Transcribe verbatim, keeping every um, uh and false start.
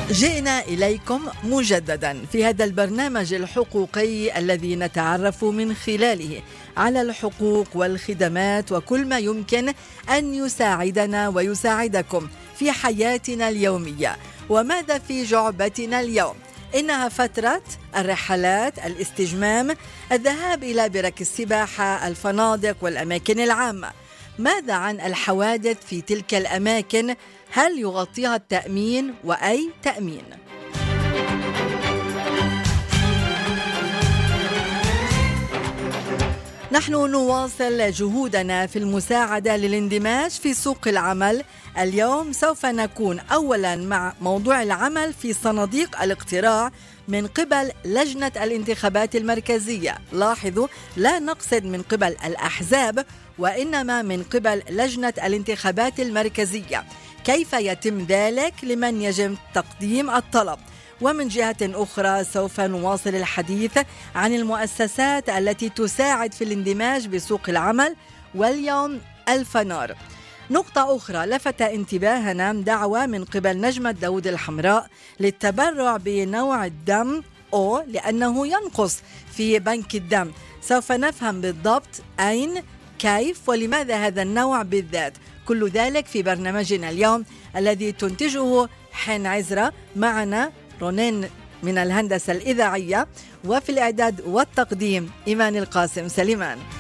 جئنا إليكم مجددا في هذا البرنامج الحقوقي الذي نتعرف من خلاله على الحقوق والخدمات وكل ما يمكن أن يساعدنا ويساعدكم في حياتنا اليومية. وماذا في جعبتنا اليوم؟ إنها فترة الرحلات، الاستجمام، الذهاب إلى برك السباحة، الفنادق والأماكن العامة. ماذا عن الحوادث في تلك الأماكن؟ هل يغطيها التأمين وأي تأمين؟ نحن نواصل جهودنا في المساعدة للاندماج في سوق العمل. اليوم سوف نكون أولا مع موضوع العمل في صناديق الاقتراع من قبل لجنة الانتخابات المركزية. لاحظوا، لا نقصد من قبل الأحزاب وإنما من قبل لجنة الانتخابات المركزية. كيف يتم ذلك؟ لمن يجب تقديم الطلب. ومن جهة أخرى سوف نواصل الحديث عن المؤسسات التي تساعد في الاندماج بسوق العمل، واليوم الفنار. نقطة أخرى لفت انتباهنا دعوة من قبل نجمة داود الحمراء للتبرع بنوع الدم أو لأنه ينقص في بنك الدم. سوف نفهم بالضبط أين، كيف، ولماذا هذا النوع بالذات. كل ذلك في برنامجنا اليوم الذي تنتجه حين عزرة. معنا رونين من الهندسة الإذاعية، وفي الإعداد والتقديم إيمان القاسم سليمان.